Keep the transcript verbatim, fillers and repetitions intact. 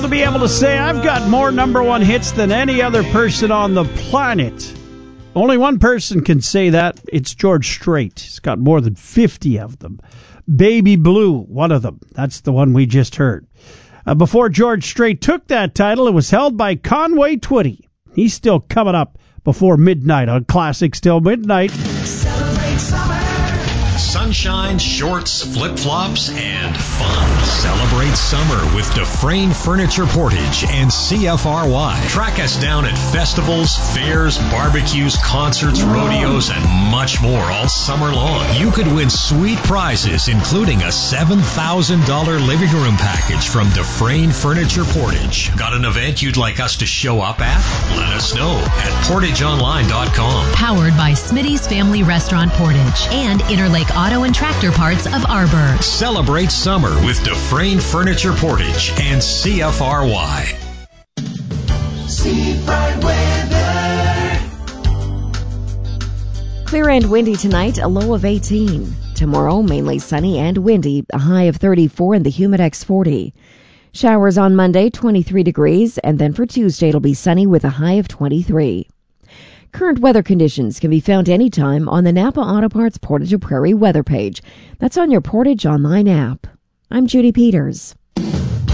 To be able to say I've got more number one hits than any other person on the planet. Only one person can say that. It's George Strait. He's got more than fifty of them. Baby Blue, one of them. That's the one we just heard. Uh, before George Strait took that title, it was held by Conway Twitty. He's still coming up before midnight on Classics Till Midnight. Celebrate summer. Sunshine, shorts, flip-flops, and fun. Celebrate summer with Dufresne Furniture Portage and C F R Y. Track us down at festivals, fairs, barbecues, concerts, rodeos, and much more all summer long. You could win sweet prizes, including a seven thousand dollars living room package from Dufresne Furniture Portage. Got an event you'd like us to show up at? Let us know at portage online dot com. Powered by Smitty's Family Restaurant Portage and Interlake Auto and Tractor Parts of Arbor. Celebrate summer with Dufresne Furniture Portage and C F R Y. Seafront weather. Clear and windy tonight, a low of eighteen. Tomorrow, mainly sunny and windy, a high of thirty-four and the Humidex forty. Showers on Monday, twenty-three degrees, and then for Tuesday it'll be sunny with a high of twenty-three. Current weather conditions can be found anytime on the Napa Auto Parts Portage Prairie weather page. That's on your Portage Online app. I'm Judy Peters.